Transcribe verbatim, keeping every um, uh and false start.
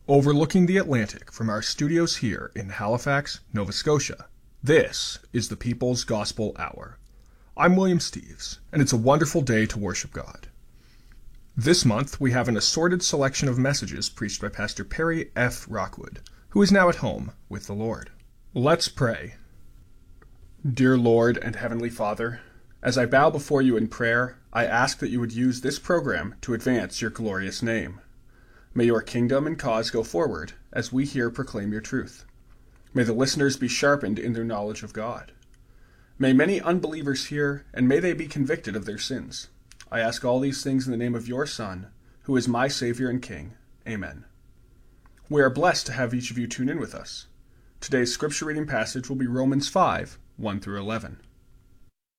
Overlooking the Atlantic from our studios here in Halifax, Nova Scotia, this is the People's Gospel Hour. I'm William Steves, and it's a wonderful day to worship God. This month, we have an assorted selection of messages preached by Pastor Perry F. Rockwood, who is now at home with the Lord. Let's pray. Dear Lord and Heavenly Father, as I bow before you in prayer, I ask that you would use this program to advance your glorious name. May your kingdom and cause go forward as we here proclaim your truth. May the listeners be sharpened in their knowledge of God. May many unbelievers hear, and may they be convicted of their sins. I ask all these things in the name of your Son, who is my Savior and King. Amen. We are blessed to have each of you tune in with us. Today's scripture reading passage will be Romans five, one through eleven.